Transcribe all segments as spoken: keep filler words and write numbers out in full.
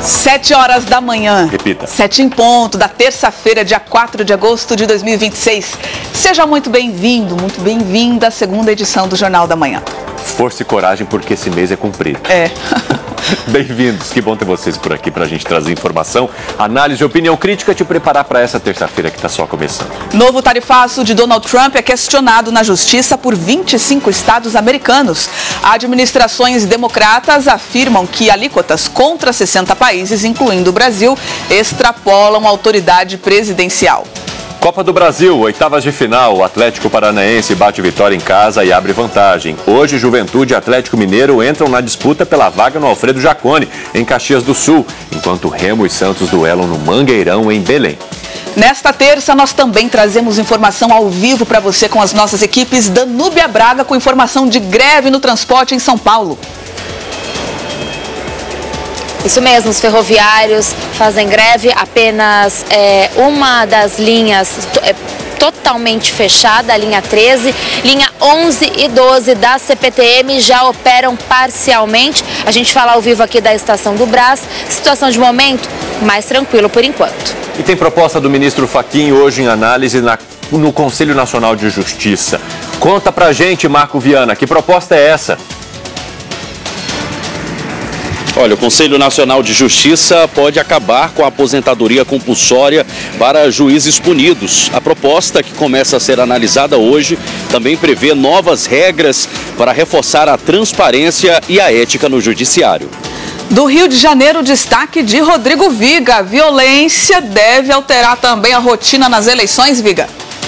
Sete horas da manhã. Repita. Sete em ponto, da terça-feira, dia quatro de agosto de dois mil e vinte e seis. Seja muito bem-vindo, muito bem-vinda à segunda edição do Jornal da Manhã. Força e coragem, porque esse mês é comprido. É. Bem-vindos, que bom ter vocês por aqui pra gente trazer informação, análise e opinião crítica, te preparar para essa terça-feira que está só começando. Novo tarifaço de Donald Trump é questionado na justiça por vinte e cinco estados americanos. Administrações democratas afirmam que alíquotas contra sessenta países, incluindo o Brasil, extrapolam a autoridade presidencial. Copa do Brasil, oitavas de final, o Atlético Paranaense bate Vitória em casa e abre vantagem. Hoje, Juventude e Atlético Mineiro entram na disputa pela vaga no Alfredo Jaconi, em Caxias do Sul, enquanto Remo e Santos duelam no Mangueirão, em Belém. Nesta terça, nós também trazemos informação ao vivo para você com as nossas equipes. Danúbia Braga com informação de greve no transporte em São Paulo. Isso mesmo, os ferroviários fazem greve, apenas é, uma das linhas é, totalmente fechada, a linha treze, linha onze e doze da C P T M já operam parcialmente. A gente fala ao vivo aqui da estação do Brás, situação de momento mais tranquilo por enquanto. E tem proposta do ministro Fachin hoje em análise na, no Conselho Nacional de Justiça. Conta pra gente, Marco Viana, que proposta é essa? Olha, o Conselho Nacional de Justiça pode acabar com a aposentadoria compulsória para juízes punidos. A proposta, que começa a ser analisada hoje, também prevê novas regras para reforçar a transparência e a ética no judiciário. Do Rio de Janeiro, destaque de Rodrigo Viga. A violência deve alterar também a rotina nas eleições, Viga.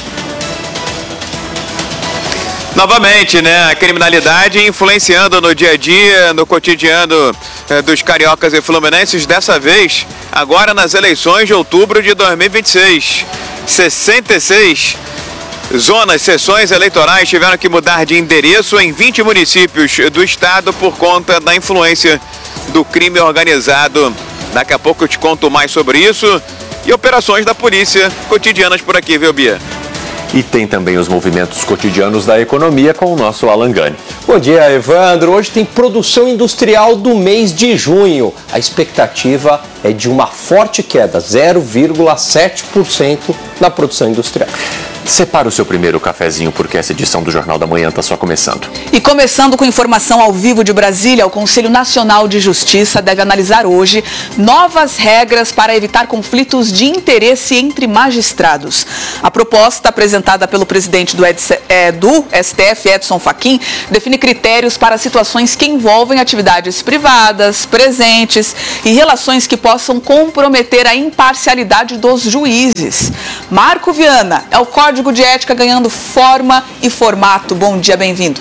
Novamente, né, a criminalidade influenciando no dia a dia, no cotidiano eh, dos cariocas e fluminenses, dessa vez, agora nas eleições de outubro de dois mil e vinte e seis. sessenta e seis zonas, sessões eleitorais tiveram que mudar de endereço em vinte municípios do estado por conta da influência do crime organizado. Daqui a pouco eu te conto mais sobre isso e operações da polícia cotidianas por aqui, viu, Bia? E tem também os movimentos cotidianos da economia com o nosso Alan Gani. Bom dia, Evandro. Hoje tem produção industrial do mês de junho. A expectativa é de uma forte queda, zero vírgula sete por cento na produção industrial. Separa o seu primeiro cafezinho, porque essa edição do Jornal da Manhã está só começando. E começando com informação ao vivo de Brasília, o Conselho Nacional de Justiça deve analisar hoje novas regras para evitar conflitos de interesse entre magistrados. A proposta apresentada pelo presidente do, Ed, é, do S T F, Edson Fachin, define critérios para situações que envolvem atividades privadas, presentes e relações que possam comprometer a imparcialidade dos juízes. Marco Viana, é o Código de Ética ganhando forma e formato. Bom dia, bem-vindo.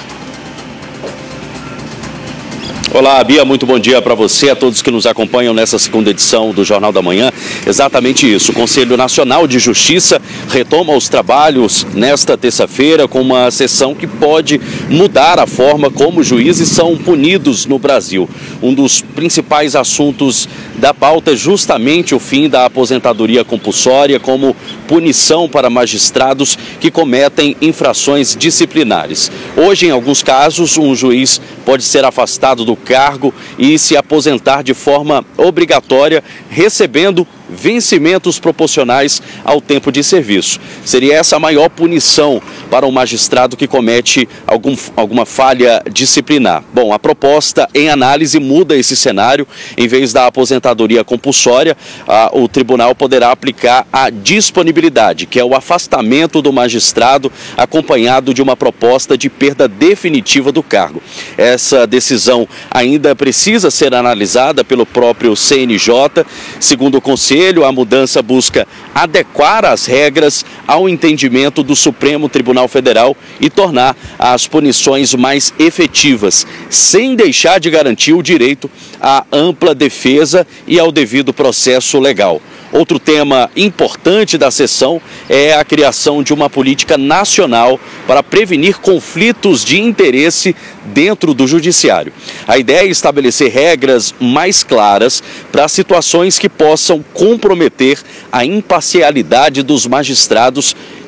Olá, Bia, muito bom dia para você, a todos que nos acompanham nessa segunda edição do Jornal da Manhã. Exatamente isso, o Conselho Nacional de Justiça retoma os trabalhos nesta terça-feira com uma sessão que pode mudar a forma como juízes são punidos no Brasil. Um dos principais assuntos da pauta é justamente o fim da aposentadoria compulsória como punição para magistrados que cometem infrações disciplinares. Hoje, em alguns casos, um juiz pode ser afastado do cargo e se aposentar de forma obrigatória, recebendo vencimentos proporcionais ao tempo de serviço. Seria essa a maior punição para um magistrado que comete algum, alguma falha disciplinar. Bom, a proposta em análise muda esse cenário. Em vez da aposentadoria compulsória, a, o tribunal poderá aplicar a disponibilidade, que é o afastamento do magistrado acompanhado de uma proposta de perda definitiva do cargo. Essa decisão ainda precisa ser analisada pelo próprio C N J. Segundo o Conselho, a mudança busca adequar as regras ao entendimento do Supremo Tribunal Federal e tornar as punições mais efetivas, sem deixar de garantir o direito à ampla defesa e ao devido processo legal. Outro tema importante da sessão é a criação de uma política nacional para prevenir conflitos de interesse dentro do judiciário. A ideia é estabelecer regras mais claras para situações que possam comprometer a imparcialidade dos magistrados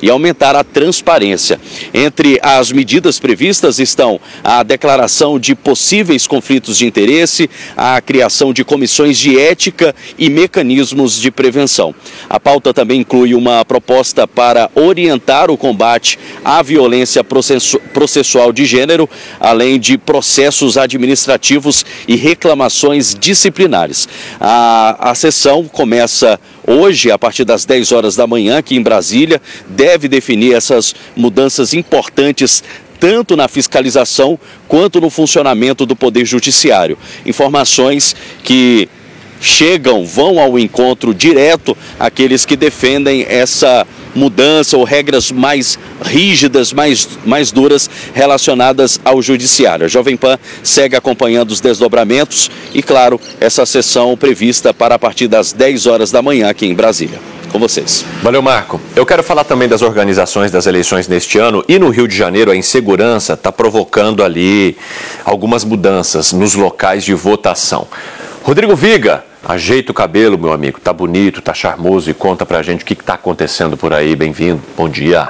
e aumentar a transparência. Entre as medidas previstas estão a declaração de possíveis conflitos de interesse, a criação de comissões de ética e mecanismos de prevenção. A pauta também inclui uma proposta para orientar o combate à violência processual de gênero, além de processos administrativos e reclamações disciplinares. A, a sessão começa hoje, a partir das dez horas da manhã, aqui em Brasília, deve definir essas mudanças importantes tanto na fiscalização quanto no funcionamento do Poder Judiciário. Informações que chegam, vão ao encontro direto àqueles que defendem essa mudança ou regras mais rígidas, mais, mais duras relacionadas ao Judiciário. A Jovem Pan segue acompanhando os desdobramentos e, claro, essa sessão prevista para a partir das dez horas da manhã aqui em Brasília. Com vocês. Valeu, Marco. Eu quero falar também das organizações das eleições neste ano e no Rio de Janeiro a insegurança está provocando ali algumas mudanças nos locais de votação. Rodrigo Viga, ajeita o cabelo, meu amigo, tá bonito, tá charmoso e conta pra gente o que está acontecendo por aí. Bem-vindo, bom dia.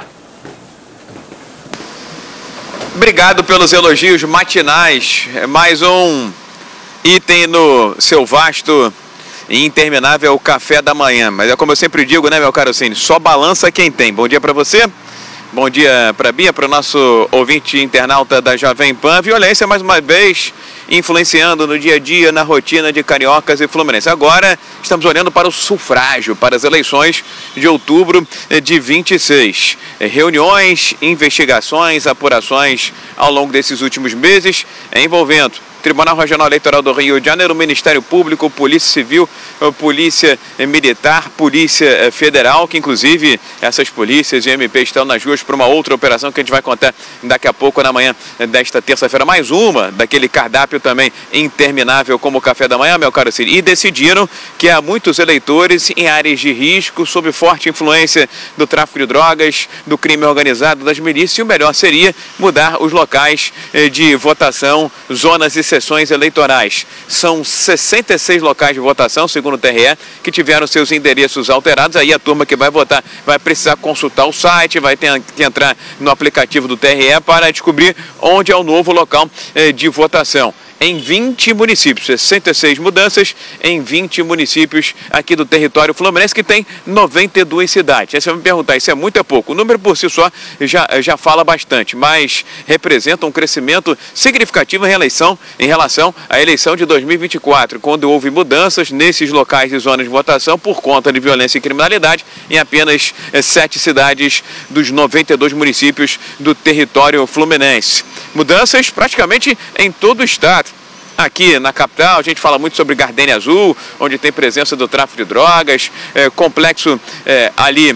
Obrigado pelos elogios matinais. Mais um item no seu vasto e interminável café da manhã. Mas é como eu sempre digo, né, meu caro Cine? Só balança quem tem. Bom dia para você. Bom dia para a Bia, para o nosso ouvinte internauta da Jovem Pan. Violência, mais uma vez, influenciando no dia a dia, na rotina de cariocas e fluminenses. Agora, estamos olhando para o sufrágio, para as eleições de outubro de vinte e seis. Reuniões, investigações, apurações ao longo desses últimos meses, envolvendo Tribunal Regional Eleitoral do Rio de Janeiro, Ministério Público, Polícia Civil, Polícia Militar, Polícia Federal, que inclusive essas polícias e M P estão nas ruas para uma outra operação que a gente vai contar daqui a pouco na manhã desta terça-feira. Mais uma daquele cardápio também interminável como o café da manhã, meu caro Ciro. E decidiram que há muitos eleitores em áreas de risco, sob forte influência do tráfico de drogas, do crime organizado, das milícias, e o melhor seria mudar os locais de votação, zonas e sessões eleitorais. São sessenta e seis locais de votação, segundo o T R E, que tiveram seus endereços alterados. Aí a turma que vai votar vai precisar consultar o site, vai ter que entrar no aplicativo do T R E para descobrir onde é o novo local eh, de votação. Em vinte municípios, sessenta e seis mudanças em vinte municípios aqui do território fluminense, que tem noventa e duas cidades. Aí você vai me perguntar, isso é muito ou é pouco? O número por si só já, já fala bastante, mas representa um crescimento significativo em relação, em relação à eleição de dois mil e vinte e quatro, quando houve mudanças nesses locais e zonas de votação por conta de violência e criminalidade em apenas eh, sete cidades dos noventa e dois municípios do território fluminense. Mudanças praticamente em todo o estado. Aqui na capital, a gente fala muito sobre Gardênia Azul, onde tem presença do tráfico de drogas, é, complexo é, ali